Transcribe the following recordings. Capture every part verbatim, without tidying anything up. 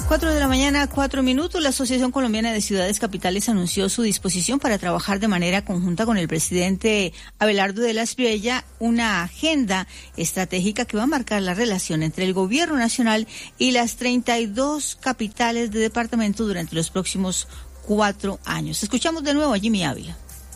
Cuatro de la mañana, cuatro minutos. La Asociación Colombiana de Ciudades Capitales anunció su disposición para trabajar de manera conjunta con el presidente Abelardo de la Espriella una agenda estratégica que va a marcar la relación entre el gobierno nacional y las treinta y dos capitales de departamento durante los próximos cuatro años. Escuchamos de nuevo a Jimmy Ávila.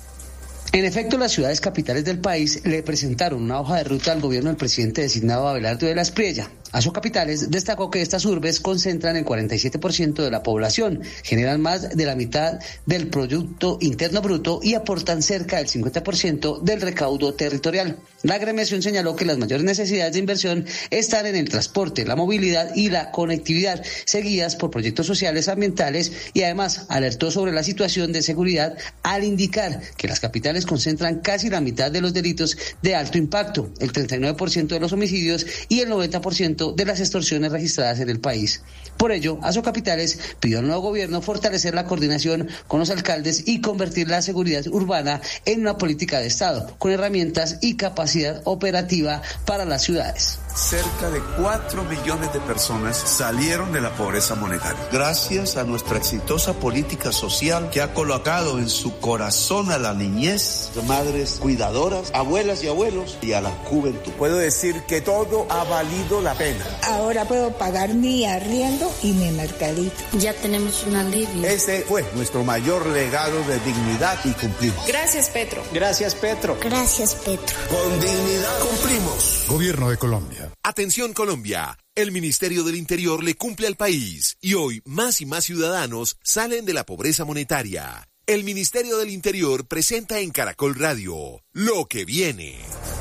En efecto, las ciudades capitales del país le presentaron una hoja de ruta al gobierno del presidente designado Abelardo de la Espriella. Asocapitales destacó que estas urbes concentran el cuarenta y siete por ciento de la población, generan más de la mitad del Producto Interno Bruto y aportan cerca del cincuenta por ciento del recaudo territorial. La agremiación señaló que las mayores necesidades de inversión están en el transporte, la movilidad y la conectividad, seguidas por proyectos sociales, ambientales, y además alertó sobre la situación de seguridad al indicar que las capitales concentran casi la mitad de los delitos de alto impacto, el treinta y nueve por ciento de los homicidios y el noventa por ciento de las extorsiones registradas en el país. Por ello, Asocapitales pidió al nuevo gobierno fortalecer la coordinación con los alcaldes y convertir la seguridad urbana en una política de Estado, con herramientas y capacidad operativa para las ciudades. Cerca de cuatro millones de personas salieron de la pobreza monetaria, gracias a nuestra exitosa política social que ha colocado en su corazón a la niñez, madres cuidadoras, abuelas y abuelos, y a la juventud. Puedo decir que todo ha valido la pena. Ahora puedo pagar mi arriendo y mi mercadito. Ya tenemos un alivio. Ese fue nuestro mayor legado de dignidad y cumplimos. Gracias, Petro. Gracias, Petro. Gracias, Petro. Con dignidad cumplimos. Gobierno de Colombia. Atención Colombia, el Ministerio del Interior le cumple al país y hoy más y más ciudadanos salen de la pobreza monetaria. El Ministerio del Interior presenta en Caracol Radio Lo que viene.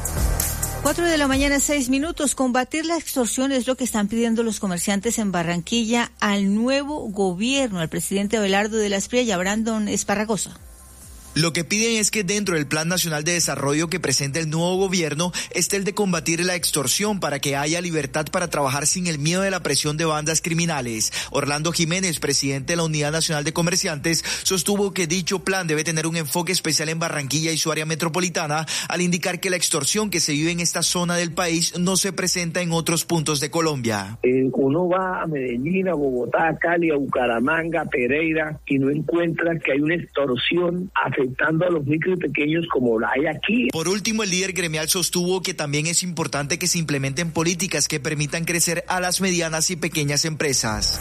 Cuatro de la mañana, seis minutos. Combatir la extorsión es lo que están pidiendo los comerciantes en Barranquilla al nuevo gobierno, al presidente Abelardo de la Espriella. Brandon Esparragosa. Lo que piden es que dentro del Plan Nacional de Desarrollo que presenta el nuevo gobierno esté el de combatir la extorsión para que haya libertad para trabajar sin el miedo de la presión de bandas criminales. Orlando Jiménez, presidente de la Unidad Nacional de Comerciantes, sostuvo que dicho plan debe tener un enfoque especial en Barranquilla y su área metropolitana, al indicar que la extorsión que se vive en esta zona del país no se presenta en otros puntos de Colombia. Eh, uno va a Medellín, a Bogotá, a Cali, a Bucaramanga, a Pereira, y no encuentra que hay una extorsión afectada afectando a los micro y pequeños como la hay aquí. Por último, el líder gremial sostuvo que también es importante que se implementen políticas que permitan crecer a las medianas y pequeñas empresas.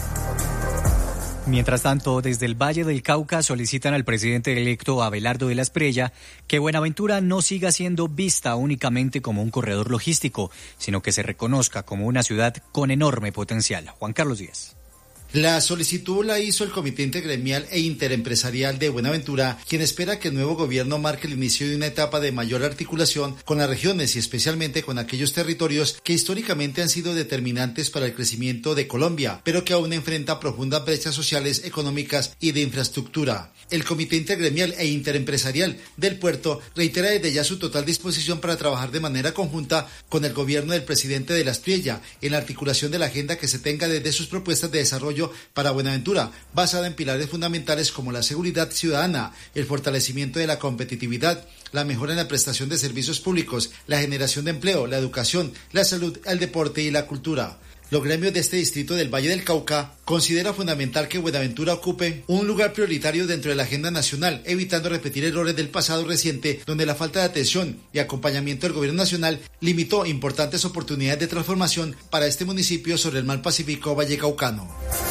Mientras tanto, desde el Valle del Cauca solicitan al presidente electo Abelardo de la Espriella que Buenaventura no siga siendo vista únicamente como un corredor logístico, sino que se reconozca como una ciudad con enorme potencial. Juan Carlos Díaz. La solicitud la hizo el Comité Intergremial e Interempresarial de Buenaventura, quien espera que el nuevo gobierno marque el inicio de una etapa de mayor articulación con las regiones y especialmente con aquellos territorios que históricamente han sido determinantes para el crecimiento de Colombia, pero que aún enfrentan profundas brechas sociales, económicas y de infraestructura. El Comité Intergremial e Interempresarial del Puerto reitera desde ya su total disposición para trabajar de manera conjunta con el gobierno del presidente de la Espriella en la articulación de la agenda que se tenga desde sus propuestas de desarrollo para Buenaventura, basada en pilares fundamentales como la seguridad ciudadana, el fortalecimiento de la competitividad, la mejora en la prestación de servicios públicos, la generación de empleo, la educación, la salud, el deporte y la cultura. Los gremios de este distrito del Valle del Cauca consideran fundamental que Buenaventura ocupe un lugar prioritario dentro de la agenda nacional, evitando repetir errores del pasado reciente, donde la falta de atención y acompañamiento del gobierno nacional limitó importantes oportunidades de transformación para este municipio sobre el mar Pacífico vallecaucano.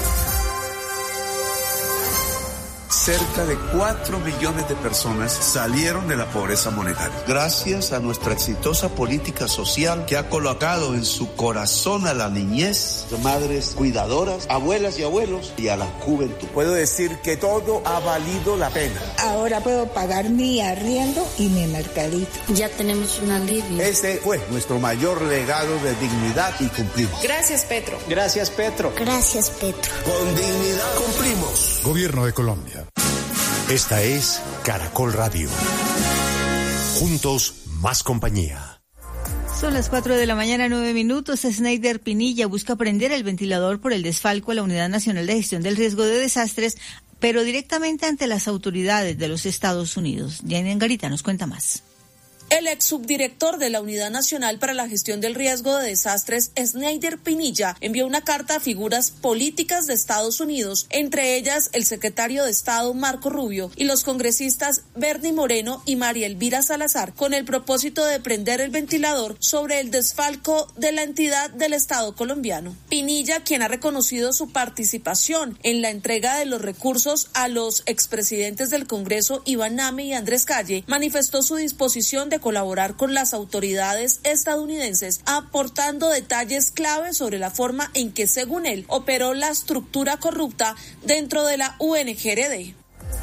Cerca de cuatro millones de personas salieron de la pobreza monetaria, gracias a nuestra exitosa política social que ha colocado en su corazón a la niñez, madres cuidadoras, abuelas y abuelos, y a la juventud. Puedo decir que todo ha valido la pena. Ahora puedo pagar mi arriendo y mi mercadito. Ya tenemos un alivio. Ese fue nuestro mayor legado de dignidad y cumplimos. Gracias, Petro. Gracias, Petro. Gracias, Petro. Con dignidad cumplimos. Gobierno de Colombia. Esta es Caracol Radio. Juntos, más compañía. Son las cuatro de la mañana, nueve minutos. Snyder Pinilla busca prender el ventilador por el desfalco a la Unidad Nacional de Gestión del Riesgo de Desastres, pero directamente ante las autoridades de los Estados Unidos. Diana Angarita nos cuenta más. El ex subdirector de la Unidad Nacional para la Gestión del Riesgo de Desastres, Snyder Pinilla, envió una carta a figuras políticas de Estados Unidos, entre ellas el secretario de Estado Marco Rubio y los congresistas Bernie Moreno y María Elvira Salazar, con el propósito de prender el ventilador sobre el desfalco de la entidad del Estado colombiano. Pinilla, quien ha reconocido su participación en la entrega de los recursos a los expresidentes del Congreso Iván Name y Andrés Calle, manifestó su disposición de colaborar con las autoridades estadounidenses, aportando detalles clave sobre la forma en que, según él, operó la estructura corrupta dentro de la U N G R D.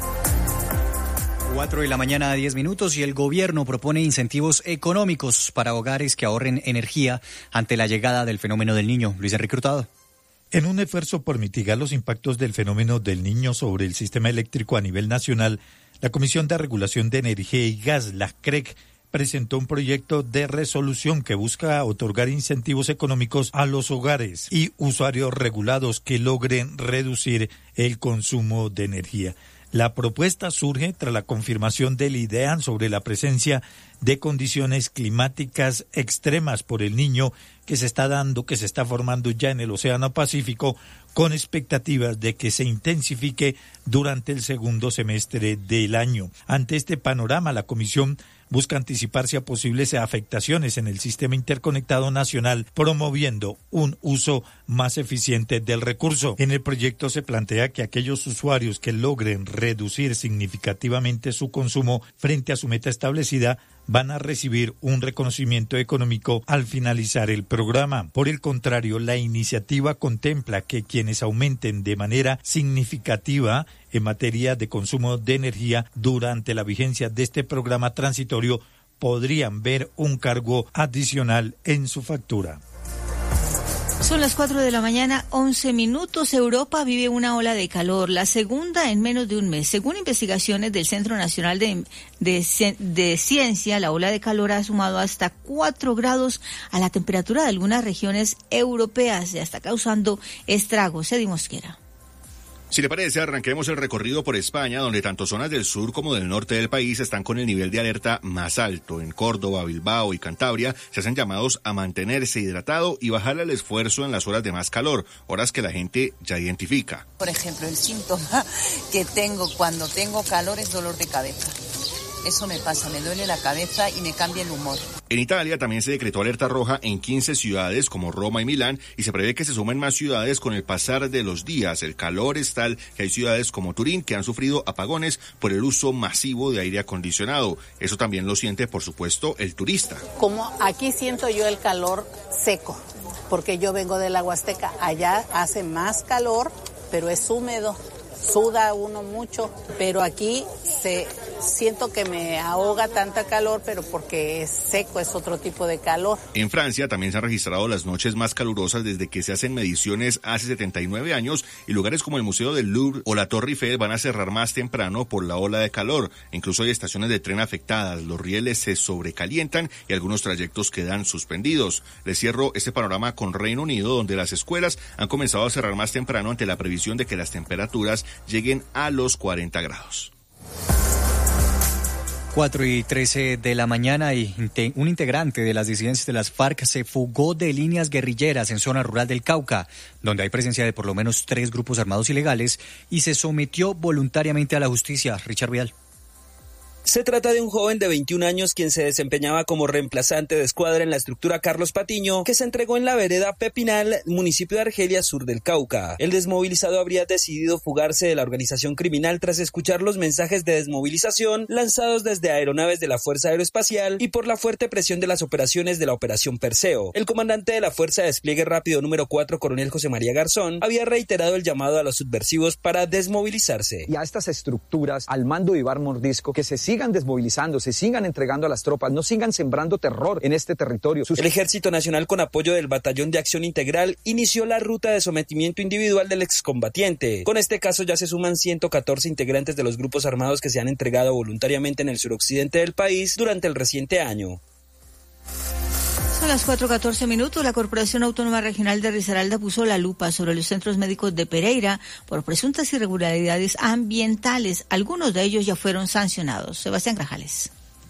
Cuatro de la mañana a diez minutos y el gobierno propone incentivos económicos para hogares que ahorren energía ante la llegada del fenómeno del Niño. Luis Enrique Hurtado. En un esfuerzo por mitigar los impactos del fenómeno del Niño sobre el sistema eléctrico a nivel nacional, la Comisión de Regulación de Energía y Gas, la C R E G, presentó un proyecto de resolución que busca otorgar incentivos económicos a los hogares y usuarios regulados que logren reducir el consumo de energía. La propuesta surge tras la confirmación del IDEAN sobre la presencia de condiciones climáticas extremas por el Niño que se está dando, que se está formando ya en el Océano Pacífico, con expectativas de que se intensifique durante el segundo semestre del año. Ante este panorama, la Comisión busca anticiparse a posibles afectaciones en el sistema interconectado nacional, promoviendo un uso más eficiente del recurso. En el proyecto se plantea que aquellos usuarios que logren reducir significativamente su consumo frente a su meta establecida van a recibir un reconocimiento económico al finalizar el programa. Por el contrario, la iniciativa contempla que quienes aumenten de manera significativa en materia de consumo de energía durante la vigencia de este programa transitorio podrían ver un cargo adicional en su factura. Son las cuatro de la mañana, once minutos. Europa vive una ola de calor, la segunda en menos de un mes. Según investigaciones del Centro Nacional de, de, de Ciencia, la ola de calor ha sumado hasta cuatro grados a la temperatura de algunas regiones europeas y está causando estragos. Eddie Mosquera. Si le parece, arranquemos el recorrido por España, donde tanto zonas del sur como del norte del país están con el nivel de alerta más alto. En Córdoba, Bilbao y Cantabria se hacen llamados a mantenerse hidratado y bajar el esfuerzo en las horas de más calor, horas que la gente ya identifica. Por ejemplo, el síntoma que tengo cuando tengo calor es dolor de cabeza. Eso me pasa, me duele la cabeza y me cambia el humor. En Italia también se decretó alerta roja en quince ciudades como Roma y Milán y se prevé que se sumen más ciudades con el pasar de los días. El calor es tal que hay ciudades como Turín que han sufrido apagones por el uso masivo de aire acondicionado. Eso también lo siente, por supuesto, el turista. Como aquí siento yo el calor seco, porque yo vengo de la Huasteca. Allá hace más calor, pero es húmedo. Suda uno mucho, pero aquí se siento que me ahoga tanta calor, pero porque es seco, es otro tipo de calor. En Francia también se han registrado las noches más calurosas desde que se hacen mediciones hace setenta y nueve años y lugares como el Museo del Louvre o la Torre Eiffel van a cerrar más temprano por la ola de calor. Incluso hay estaciones de tren afectadas, los rieles se sobrecalientan y algunos trayectos quedan suspendidos. Les cierro este panorama con Reino Unido, donde las escuelas han comenzado a cerrar más temprano ante la previsión de que las temperaturas lleguen a los cuarenta grados. cuatro y trece de la mañana y un integrante de las disidencias de las FARC se fugó de líneas guerrilleras en zona rural del Cauca, donde hay presencia de por lo menos tres grupos armados ilegales, y se sometió voluntariamente a la justicia. Richard Vial. Se trata de un joven de veintiún años quien se desempeñaba como reemplazante de escuadra en la estructura Carlos Patiño, que se entregó en la vereda Pepinal, municipio de Argelia, sur del Cauca. El desmovilizado habría decidido fugarse de la organización criminal tras escuchar los mensajes de desmovilización lanzados desde aeronaves de la Fuerza Aeroespacial y por la fuerte presión de las operaciones de la Operación Perseo. El comandante de la Fuerza de Despliegue Rápido número cuatro, coronel José María Garzón, había reiterado el llamado a los subversivos para desmovilizarse. Y a estas estructuras, al mando de Ibar Mordisco, que se sigan desmovilizando, se sigan entregando a las tropas, no sigan sembrando terror en este territorio. El Ejército Nacional, con apoyo del Batallón de Acción Integral, inició la ruta de sometimiento individual del excombatiente. Con este caso ya se suman ciento catorce integrantes de los grupos armados que se han entregado voluntariamente en el suroccidente del país durante el reciente año. Son las cuatro catorce minutos. La Corporación Autónoma Regional de Risaralda puso la lupa sobre los centros médicos de Pereira por presuntas irregularidades ambientales. Algunos de ellos ya fueron sancionados. Sebastián Grajales.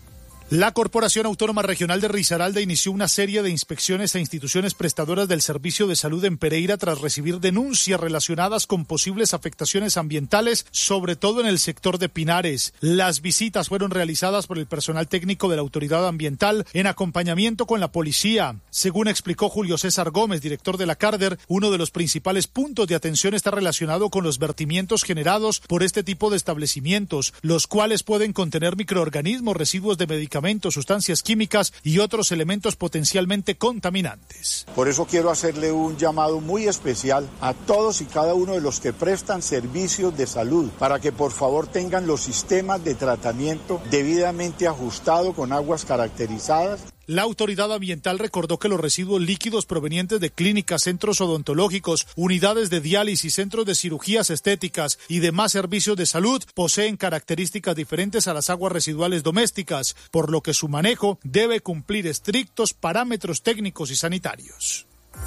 La Corporación Autónoma Regional de Risaralda inició una serie de inspecciones a instituciones prestadoras del servicio de salud en Pereira tras recibir denuncias relacionadas con posibles afectaciones ambientales, sobre todo en el sector de Pinares. Las visitas fueron realizadas por el personal técnico de la autoridad ambiental en acompañamiento con la policía. Según explicó Julio César Gómez, director de la Carder, uno de los principales puntos de atención está relacionado con los vertimientos generados por este tipo de establecimientos, los cuales pueden contener microorganismos, residuos de medicamentos, sustancias químicas y otros elementos potencialmente contaminantes. Por eso quiero hacerle un llamado muy especial a todos y cada uno de los que prestan servicios de salud para que por favor tengan los sistemas de tratamiento debidamente ajustados con aguas caracterizadas. La autoridad ambiental recordó que los residuos líquidos provenientes de clínicas, centros odontológicos, unidades de diálisis, centros de cirugías estéticas y demás servicios de salud poseen características diferentes a las aguas residuales domésticas, por lo que su manejo debe cumplir estrictos parámetros técnicos y sanitarios.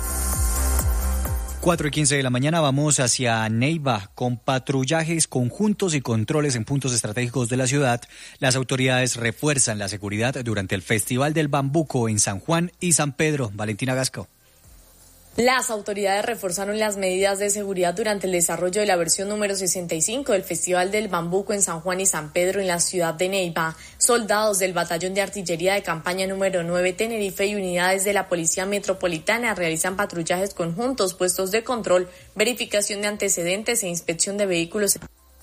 cuatro y quince de la mañana vamos hacia Neiva con patrullajes conjuntos y controles en puntos estratégicos de la ciudad. Las autoridades refuerzan la seguridad durante el Festival del Bambuco en San Juan y San Pedro. Valentina Gasco. Las autoridades reforzaron las medidas de seguridad durante el desarrollo de la versión número sesenta y cinco del Festival del Bambuco en San Juan y San Pedro en la ciudad de Neiva. Soldados del Batallón de Artillería de Campaña número nueve Tenerife y unidades de la Policía Metropolitana realizan patrullajes conjuntos, puestos de control, verificación de antecedentes e inspección de vehículos.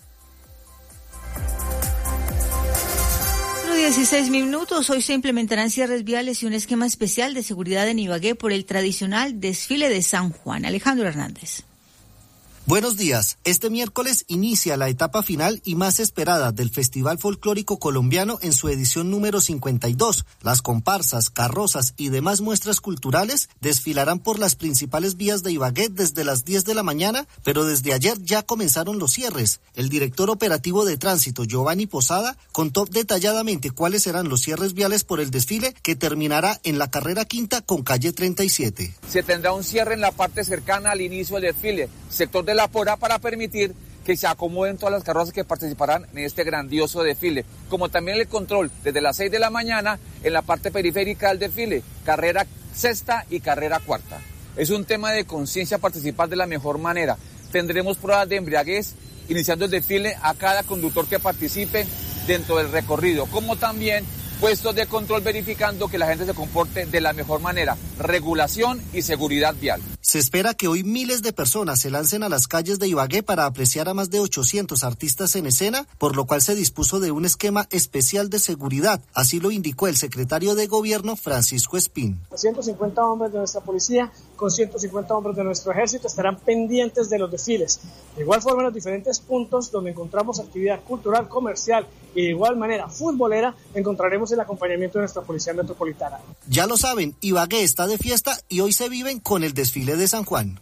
dieciséis minutos. Hoy se implementarán cierres viales y un esquema especial de seguridad en Ibagué por el tradicional desfile de San Juan. Alejandro Hernández. Buenos días. Este miércoles inicia la etapa final y más esperada del Festival Folclórico Colombiano en su edición número cincuenta y dos. Las comparsas, carrozas y demás muestras culturales desfilarán por las principales vías de Ibagué desde las diez de la mañana, pero desde ayer ya comenzaron los cierres. El director operativo de tránsito, Giovanni Posada, contó detalladamente cuáles serán los cierres viales por el desfile que terminará en la carrera quinta con calle treinta y siete. Se tendrá un cierre en la parte cercana al inicio del desfile, sector de la Pora, para permitir que se acomoden todas las carrozas que participarán en este grandioso desfile, como también el control desde las seis de la mañana en la parte periférica del desfile, carrera sexta y carrera cuarta. Es un tema de conciencia participar de la mejor manera. Tendremos pruebas de embriaguez, iniciando el desfile a cada conductor que participe dentro del recorrido, como también puestos de control verificando que la gente se comporte de la mejor manera, regulación y seguridad vial. Se espera que hoy miles de personas se lancen a las calles de Ibagué para apreciar a más de ochocientos artistas en escena, por lo cual se dispuso de un esquema especial de seguridad. Así lo indicó el secretario de Gobierno, Francisco Espín. ciento cincuenta hombres de nuestra policía con ciento cincuenta hombres de nuestro ejército estarán pendientes de los desfiles. De igual forma, en los diferentes puntos donde encontramos actividad cultural, comercial y de igual manera futbolera, encontraremos el acompañamiento de nuestra Policía Metropolitana. Ya lo saben, Ibagué está de fiesta y hoy se viven con el desfile de San Juan.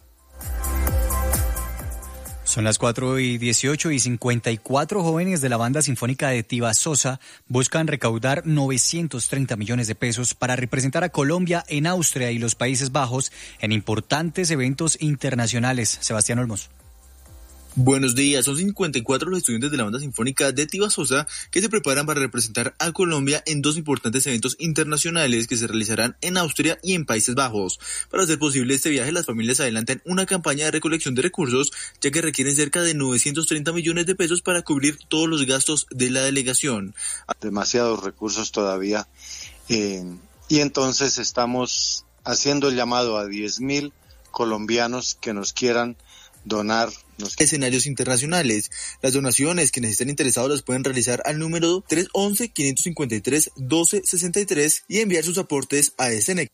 Son las cuatro y dieciocho y cincuenta y cuatro jóvenes de la banda sinfónica de Tibasosa buscan recaudar novecientos treinta millones de pesos para representar a Colombia en Austria y los Países Bajos en importantes eventos internacionales. Sebastián Olmos. Buenos días, son cincuenta y cuatro los estudiantes de la banda sinfónica de Tibasosa que se preparan para representar a Colombia en dos importantes eventos internacionales que se realizarán en Austria y en Países Bajos. Para hacer posible este viaje, las familias adelantan una campaña de recolección de recursos, ya que requieren cerca de novecientos treinta millones de pesos para cubrir todos los gastos de la delegación. Demasiados recursos todavía, eh, y entonces estamos haciendo el llamado a diez mil colombianos que nos quieran donar los escenarios internacionales. Las donaciones, quienes estén interesados las pueden realizar al número tres once, quinientos cincuenta y tres, doce sesenta y tres y enviar sus aportes a este N E C.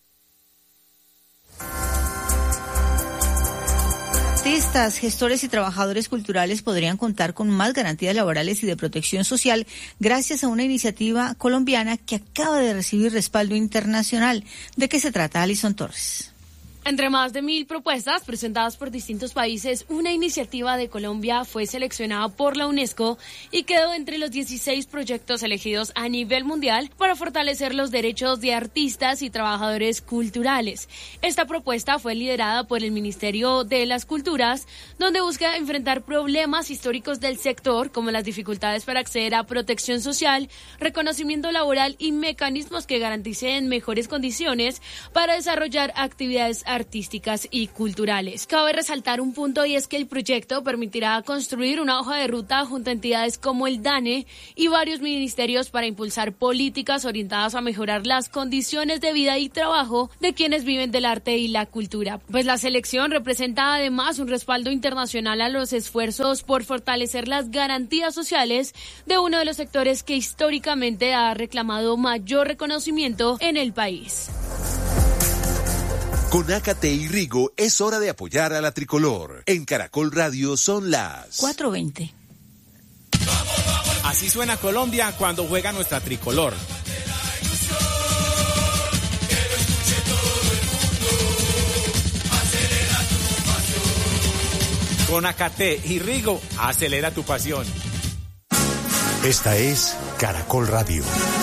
Artistas, gestores y trabajadores culturales podrían contar con más garantías laborales y de protección social gracias a una iniciativa colombiana que acaba de recibir respaldo internacional. ¿De qué se trata, Alison Torres? Entre más de mil propuestas presentadas por distintos países, una iniciativa de Colombia fue seleccionada por la UNESCO y quedó entre los dieciséis proyectos elegidos a nivel mundial para fortalecer los derechos de artistas y trabajadores culturales. Esta propuesta fue liderada por el Ministerio de las Culturas, donde busca enfrentar problemas históricos del sector, como las dificultades para acceder a protección social, reconocimiento laboral y mecanismos que garanticen mejores condiciones para desarrollar actividades artísticas y culturales. Cabe resaltar un punto, y es que el proyecto permitirá construir una hoja de ruta junto a entidades como el DANE y varios ministerios para impulsar políticas orientadas a mejorar las condiciones de vida y trabajo de quienes viven del arte y la cultura. Pues la selección representa además un respaldo internacional a los esfuerzos por fortalecer las garantías sociales de uno de los sectores que históricamente ha reclamado mayor reconocimiento en el país. Con Ácate y Rigo es hora de apoyar a la tricolor. En Caracol Radio son las cuatro veinte. Así suena Colombia cuando juega nuestra tricolor. Con Ácate y Rigo, acelera tu pasión. Esta es Caracol Radio.